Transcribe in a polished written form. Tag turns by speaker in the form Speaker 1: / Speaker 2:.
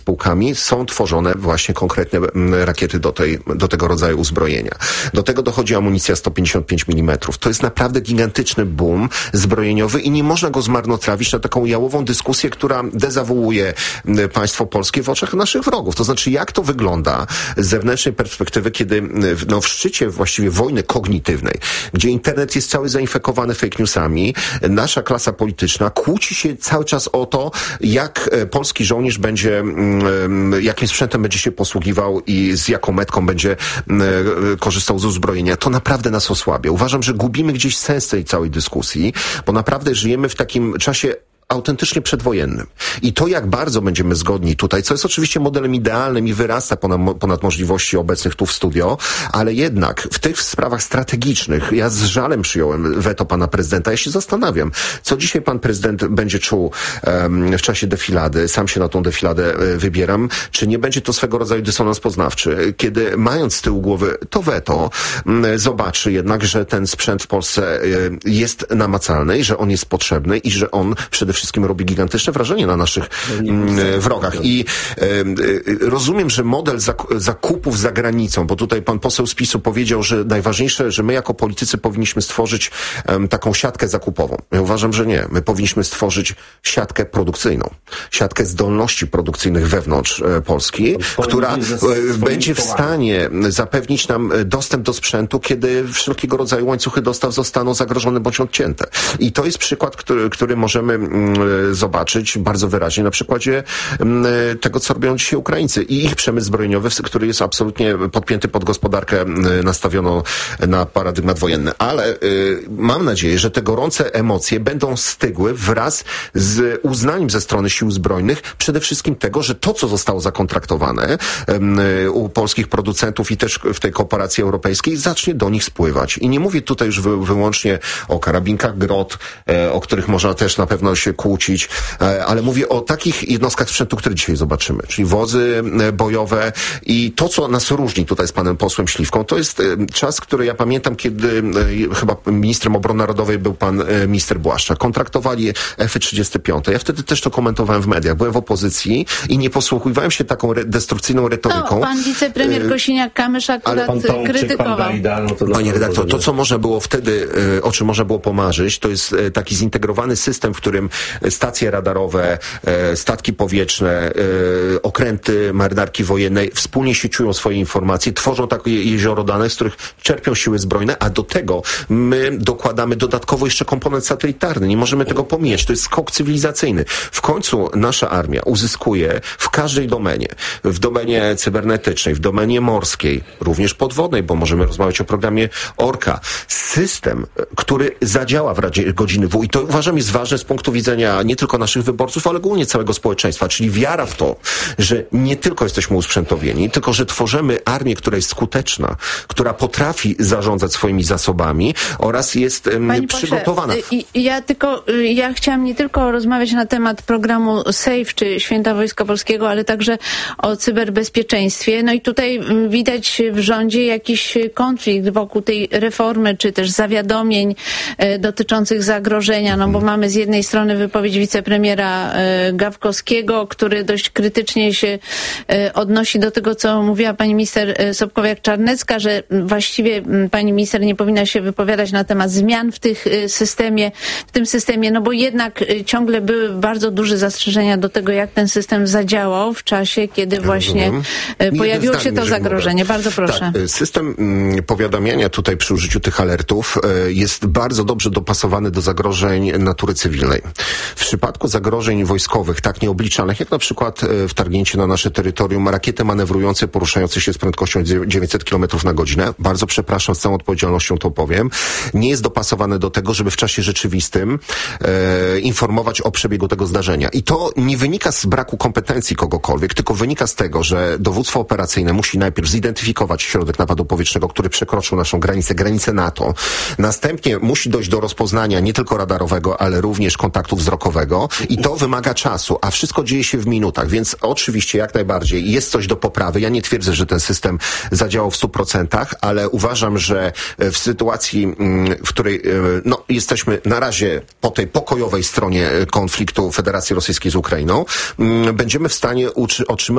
Speaker 1: spółkami są tworzone właśnie konkretne rakiety do tego rodzaju uzbrojenia. Do tego dochodzi amunicja 155 mm. To jest naprawdę gigantyczny boom zbrojeniowy i nie można go zmarnotrawić na taką jałową dyskusję, która dezawuuje państwo polskie w oczach naszych wrogów. To znaczy, jak to wygląda z zewnętrznej perspektywy, kiedy w szczycie właściwie wojny kognitywnej, gdzie internet jest cały zainfekowany fake newsami, nasza klasa polityczna kłóci się cały czas o to, jak polski żołnierz będzie, jakim sprzętem będzie się posługiwał i z jaką metką będzie korzystał z uzbrojenia. To naprawdę nas osłabia. Uważam, że gubimy gdzieś sens tej całej dyskusji, bo naprawdę żyjemy w takim czasie autentycznie przedwojennym. I to, jak bardzo będziemy zgodni tutaj, co jest oczywiście modelem idealnym i wyrasta ponad możliwości obecnych tu w studio, ale jednak w tych sprawach strategicznych ja z żalem przyjąłem weto pana prezydenta. Ja się zastanawiam, co dzisiaj pan prezydent będzie czuł w czasie defilady. Sam się na tą defiladę wybieram. Czy nie będzie to swego rodzaju dysonans poznawczy, kiedy mając z tyłu głowy to weto, zobaczy jednak, że ten sprzęt w Polsce jest namacalny i że on jest potrzebny i że on przede wszystkim robi gigantyczne wrażenie na naszych wrogach. I rozumiem, że model zakupów za granicą, bo tutaj pan poseł z PiS-u powiedział, że najważniejsze, że my jako politycy powinniśmy stworzyć taką siatkę zakupową. Ja uważam, że nie. My powinniśmy stworzyć siatkę produkcyjną. Siatkę zdolności produkcyjnych wewnątrz Polski, która będzie w stanie zapewnić nam dostęp do sprzętu, kiedy wszelkiego rodzaju łańcuchy dostaw zostaną zagrożone bądź odcięte. I to jest przykład, który możemy zobaczyć bardzo wyraźnie na przykładzie tego, co robią dzisiaj Ukraińcy i ich przemysł zbrojeniowy, który jest absolutnie podpięty pod gospodarkę nastawioną na paradygmat wojenny. Ale mam nadzieję, że te gorące emocje będą stygły wraz z uznaniem ze strony sił zbrojnych przede wszystkim tego, że to, co zostało zakontraktowane u polskich producentów i też w tej kooperacji europejskiej, zacznie do nich spływać. I nie mówię tutaj już wyłącznie o karabinkach Grot, o których można też na pewno się kłócić, ale mówię o takich jednostkach sprzętu, które dzisiaj zobaczymy, czyli wozy bojowe i to, co nas różni tutaj z panem posłem Śliwką, to jest czas, który ja pamiętam, kiedy chyba ministrem obrony narodowej był pan minister Błaszczak. Kontraktowali F-35. Ja wtedy też to komentowałem w mediach. Byłem w opozycji i nie posłuchiwałem się taką destrukcyjną retoryką.
Speaker 2: No, pan wicepremier Kosiniak-Kamysz akurat krytykował.
Speaker 1: Panie redaktor, to, co można było wtedy, o czym można było pomarzyć, to jest taki zintegrowany system, w którym stacje radarowe, statki powietrzne, okręty marynarki wojennej wspólnie sieciują swoje informacje, tworzą takie jezioro danych, z których czerpią siły zbrojne, a do tego my dokładamy dodatkowo jeszcze komponent satelitarny. Nie możemy tego pomijać. To jest skok cywilizacyjny. W końcu nasza armia uzyskuje w każdej domenie, w domenie cybernetycznej, w domenie morskiej, również podwodnej, bo możemy rozmawiać o programie Orka, system, który zadziała w Radzie Godziny W. I to uważam jest ważne z punktu widzenia nie tylko naszych wyborców, ale ogólnie całego społeczeństwa, czyli wiara w to, że nie tylko jesteśmy usprzętowieni, tylko że tworzymy armię, która jest skuteczna, która potrafi zarządzać swoimi zasobami oraz jest przygotowana.
Speaker 2: Ja chciałam nie tylko rozmawiać na temat programu SAFE czy Święta Wojska Polskiego, ale także o cyberbezpieczeństwie. No i tutaj widać w rządzie jakiś konflikt wokół tej reformy, czy też zawiadomień dotyczących zagrożenia, no bo mamy z jednej strony wypowiedź wicepremiera Gawkowskiego, który dość krytycznie się odnosi do tego, co mówiła pani minister Sobkowiak-Czarnecka, że właściwie pani minister nie powinna się wypowiadać na temat zmian w tym systemie, no bo jednak ciągle były bardzo duże zastrzeżenia do tego, jak ten system zadziałał w czasie, kiedy właśnie pojawiło się to zagrożenie. Bardzo proszę.
Speaker 1: Tak, system powiadamiania tutaj przy użyciu tych alertów jest bardzo dobrze dopasowany do zagrożeń natury cywilnej. W przypadku zagrożeń wojskowych, tak nieobliczalnych, jak na przykład wtargnięcie na nasze terytorium rakiety manewrujące, poruszające się z prędkością 900 km na godzinę, bardzo przepraszam, z całą odpowiedzialnością to powiem, nie jest dopasowane do tego, żeby w czasie rzeczywistym informować o przebiegu tego zdarzenia. I to nie wynika z braku kompetencji kogokolwiek, tylko wynika z tego, że dowództwo operacyjne musi najpierw zidentyfikować środek napadu powietrznego, który przekroczył naszą granicę NATO. Następnie musi dojść do rozpoznania nie tylko radarowego, ale również kontaktu wzrokowego i to wymaga czasu, a wszystko dzieje się w minutach, więc oczywiście oczywiście, jak najbardziej. Jest coś do poprawy. Ja nie twierdzę, że ten system zadziałał w 100%, ale uważam, że w sytuacji, w której jesteśmy na razie po tej pokojowej stronie konfliktu Federacji Rosyjskiej z Ukrainą, będziemy w stanie otrzymać